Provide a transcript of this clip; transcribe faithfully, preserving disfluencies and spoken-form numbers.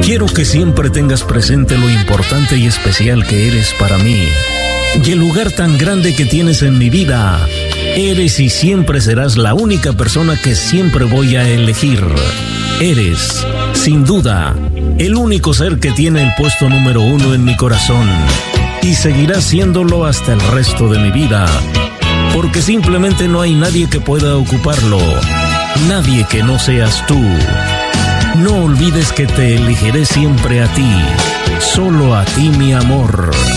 Quiero que siempre tengas presente lo importante y especial que eres para mí y el lugar tan grande que tienes en mi vida. Eres y siempre serás la única persona que siempre voy a elegir. Eres, sin duda, el único ser que tiene el puesto número uno en mi corazón y seguirás siéndolo hasta el resto de mi vida, porque simplemente no hay nadie que pueda ocuparlo, nadie que no seas tú. No olvides que te elegiré siempre a ti, solo a ti, mi amor.